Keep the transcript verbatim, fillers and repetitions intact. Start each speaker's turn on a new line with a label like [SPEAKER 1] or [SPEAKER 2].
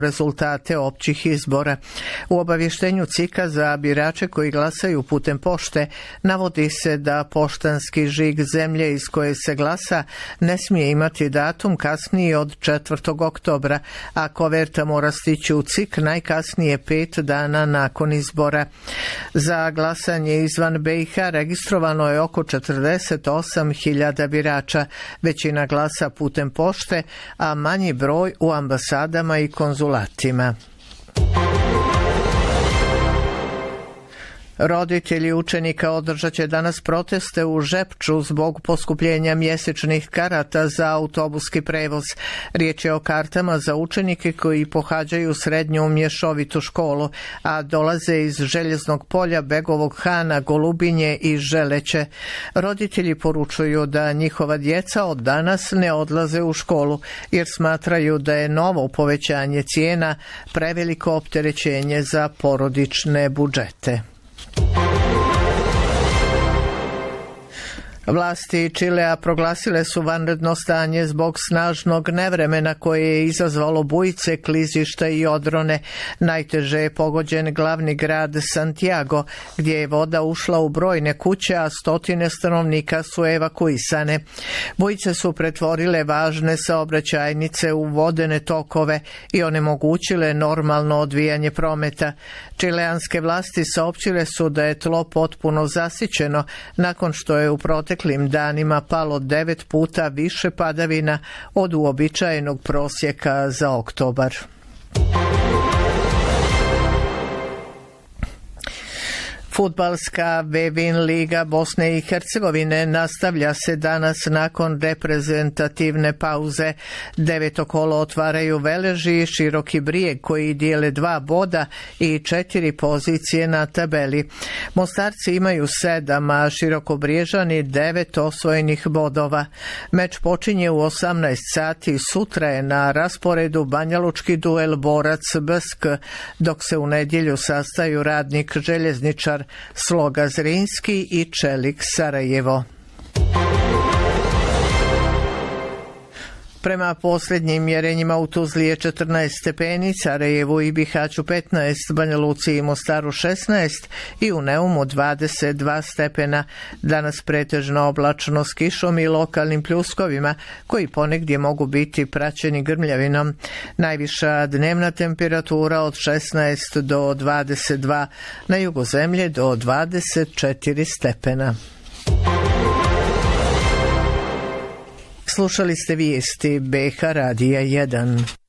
[SPEAKER 1] rezultate općih izbora. U obavještenju C I K-a za birače koji glasaju putem pošte navodi se da poštanski žig zemlje iz koje se glasa ne smije imati datum kasniji od četvrtog oktobra, a koverta mora stići u C I K najkasnije pet dana nakon izbora. Za glasanje izvan B i H registrovano je oko četrdeset osam hiljada birača, većina glasa putem pošte, a manji broj u ambasadama i konzulatima. Roditelji učenika održat će danas proteste u Žepču zbog poskupljenja mjesečnih karata za autobuski prevoz. Riječ je o kartama za učenike koji pohađaju srednju mješovitu školu, a dolaze iz Željeznog polja, Begovog Hana, Golubinje i Želeće. Roditelji poručuju da njihova djeca od danas ne odlaze u školu, jer smatraju da je novo povećanje cijena preveliko opterećenje za porodične budžete. Vlasti Čilea proglasile su vanredno stanje zbog snažnog nevremena koje je izazvalo bujice, klizišta i odrone. Najteže je pogođen glavni grad Santiago, gdje je voda ušla u brojne kuće, a stotine stanovnika su evakuisane. Bujice su pretvorile važne saobraćajnice u vodene tokove i onemogućile normalno odvijanje prometa. Čileanske vlasti saopćile su da je tlo potpuno zasićeno nakon što je u proteklim danima palo devet puta više padavina od uobičajenog prosjeka za oktobar. Fudbalska Vevin liga Bosne i Hercegovine nastavlja se danas nakon reprezentativne pauze. Deveto kolo otvaraju Veleži i Široki Brijeg koji dijele dva boda i četiri pozicije na tabeli. Mostarci imaju sedam, a Širokobriježani devet osvojenih bodova. Meč počinje u osamnaest sati, sutra je na rasporedu banjalučki duel Borac-Bsk, dok se u nedjelju sastaju Radnik Željezničar, Sloga Zrinski i Čelik Sarajevo. Prema posljednjim mjerenjima u Tuzli je četrnaest stepeni, Sarajevu i Bihaću petnaest, Banja Luci i Mostaru šesnaest i u Neumu dvadeset dva stepena. Danas pretežno oblačno s kišom i lokalnim pljuskovima koji ponegdje mogu biti praćeni grmljavinom. Najviša dnevna temperatura od šesnaest do dvadeset dva, na jugu zemlje do dvadeset četiri stepena. Slušali ste vijesti B H Radija jedan.